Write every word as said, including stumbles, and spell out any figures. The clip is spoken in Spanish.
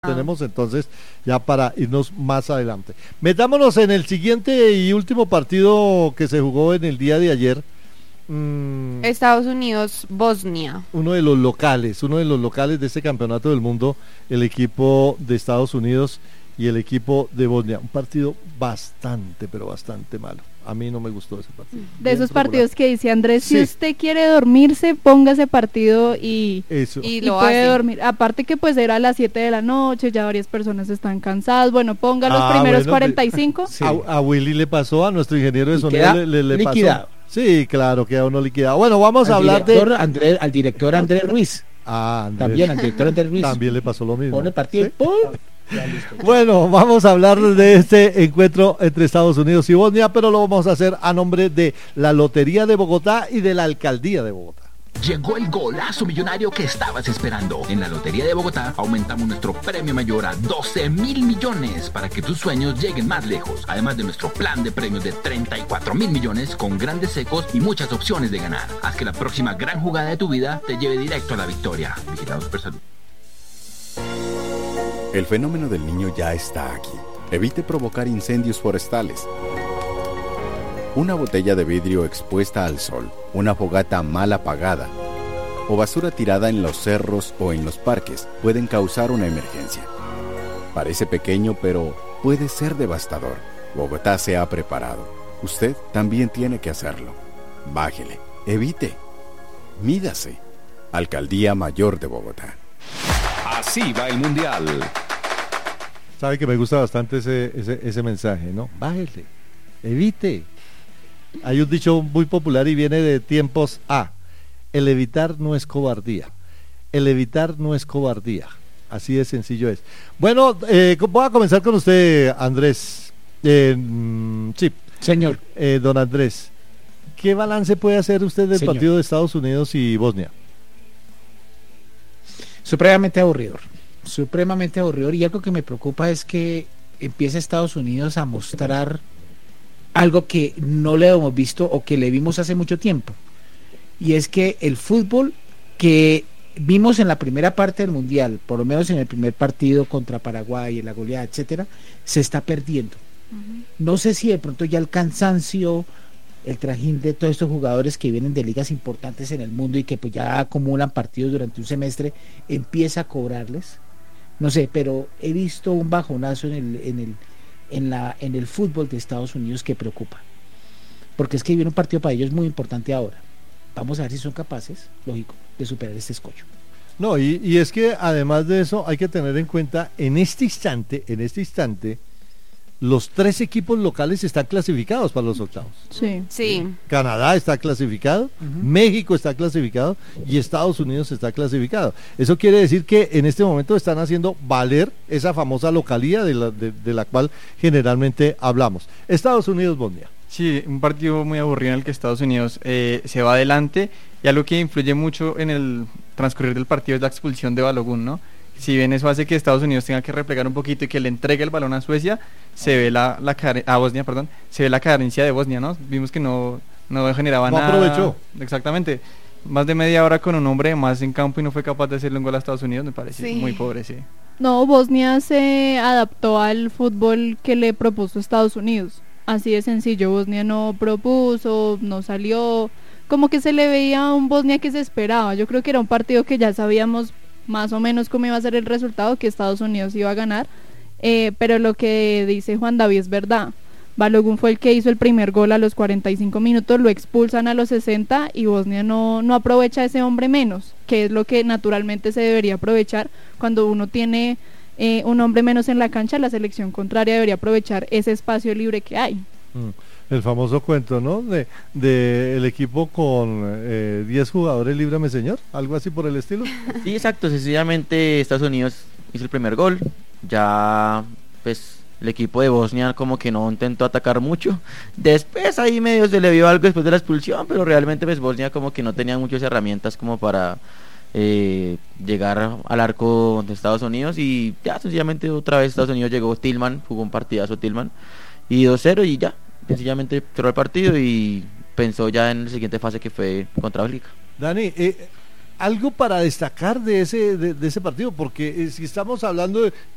Tenemos entonces ya para irnos más adelante. Metámonos en el siguiente y último partido que se jugó en el día de ayer. Mm, Estados Unidos, Bosnia. Uno de los locales, uno de los locales de este campeonato del mundo, el equipo de Estados Unidos y el equipo de Bosnia. Un partido bastante, pero bastante malo. A mí no me gustó ese partido. De Bien esos regular. Partidos que dice Andrés, sí. Si usted quiere dormirse, ponga ese partido y, Eso. y, y lo puede hace. dormir. Aparte que pues era a las siete de la noche, ya varias personas están cansadas. Bueno, ponga los ah, primeros bueno, cuarenta y cinco. Sí. A, a Willy le pasó, a nuestro ingeniero de sonido le, le, le pasó. Sí, claro, queda uno liquidado. Bueno, vamos al a hablar director, de... Andrés, al director Andrés Ruiz. Ah, Andrés. También, al director Andrés Ruiz. También le pasó lo mismo. Pone partido. ¿Sí? Bueno, vamos a hablar de este encuentro entre Estados Unidos y Bosnia, pero lo vamos a hacer a nombre de la Lotería de Bogotá y de la Alcaldía de Bogotá. Llegó el golazo millonario que estabas esperando. En la Lotería de Bogotá aumentamos nuestro premio mayor a doce mil millones para que tus sueños lleguen más lejos. Además de nuestro plan de premios de treinta y cuatro mil millones con grandes secos y muchas opciones de ganar. Haz que la próxima gran jugada de tu vida te lleve directo a la victoria. Vigilados por Salud. El fenómeno del niño ya está aquí. Evite provocar incendios forestales. Una botella de vidrio expuesta al sol, una fogata mal apagada o basura tirada en los cerros o en los parques pueden causar una emergencia. Parece pequeño, pero puede ser devastador. Bogotá se ha preparado. Usted también tiene que hacerlo. Bájele, evite, mídase. Alcaldía Mayor de Bogotá. Así va el Mundial. Sabe que me gusta bastante ese, ese, ese mensaje, ¿no? Bájele, evite. Hay un dicho muy popular y viene de tiempos A. El evitar no es cobardía. El evitar no es cobardía. Así de sencillo es. Bueno, eh, voy a comenzar con usted, Andrés. Eh, sí. Señor. Eh, don Andrés, ¿qué balance puede hacer usted del Señor. partido de Estados Unidos y Bosnia? Supremamente aburridor. Supremamente aburridor. Y algo que me preocupa es que empiece Estados Unidos a mostrar algo que no le hemos visto o que le vimos hace mucho tiempo, y es que el fútbol que vimos en la primera parte del mundial, por lo menos en el primer partido contra Paraguay, en la goleada, etcétera, se está perdiendo. Uh-huh. No sé si de pronto ya el cansancio, el trajín de todos estos jugadores que vienen de ligas importantes en el mundo y que pues ya acumulan partidos durante un semestre, empieza a cobrarles. No sé, pero he visto un bajonazo en el, en el En, la, en el fútbol de Estados Unidos que preocupa, porque es que viene un partido para ellos muy importante ahora. Vamos a ver si son capaces, lógico, de superar este escollo. No, y, y es que además de eso hay que tener en cuenta en este instante, en este instante, los tres equipos locales están clasificados para los octavos. Sí. Sí. Canadá está clasificado, uh-huh. México está clasificado y Estados Unidos está clasificado. Eso quiere decir que en este momento están haciendo valer esa famosa localía de la, de, de la cual generalmente hablamos. Estados Unidos, Bosnia. Sí, un partido muy aburrido en el que Estados Unidos eh, se va adelante, y algo que influye mucho en el transcurrir del partido es la expulsión de Balogun, ¿no? Si bien eso hace que Estados Unidos tenga que replegar un poquito y que le entregue el balón a Suecia, se ve la, la a Bosnia, perdón, se ve la carencia de Bosnia, ¿no? Vimos que no, no generaba no nada. No aprovechó. Exactamente. Más de media hora con un hombre más en campo y no fue capaz de hacerle un gol a Estados Unidos, me parece sí. muy pobre, sí. No, Bosnia se adaptó al fútbol que le propuso Estados Unidos. Así de sencillo, Bosnia no propuso, no salió, como que se le veía a un Bosnia que se esperaba. Yo creo que era un partido que ya sabíamos más o menos cómo iba a ser el resultado, que Estados Unidos iba a ganar, eh, pero lo que dice Juan David es verdad. Balogun fue el que hizo el primer gol a los cuarenta y cinco minutos, lo expulsan a los sesenta y Bosnia no, no aprovecha a ese hombre menos, que es lo que naturalmente se debería aprovechar. Cuando uno tiene eh, un hombre menos en la cancha, la selección contraria debería aprovechar ese espacio libre que hay. Mm. El famoso cuento, ¿no? De, de el equipo con eh, diez jugadores, líbrame señor, algo así por el estilo. Sí, exacto, sencillamente Estados Unidos hizo el primer gol, ya pues el equipo de Bosnia como que no intentó atacar mucho, después ahí medio se le vio algo después de la expulsión, pero realmente pues Bosnia como que no tenía muchas herramientas como para eh, llegar al arco de Estados Unidos, y ya sencillamente otra vez Estados Unidos llegó, Tillman, jugó un partidazo Tillman, y dos cero y ya. Sencillamente cerró el partido y pensó ya en la siguiente fase, que fue contra Bélgica. Dani, eh, algo para destacar de ese de, de ese partido, porque eh, si estamos hablando de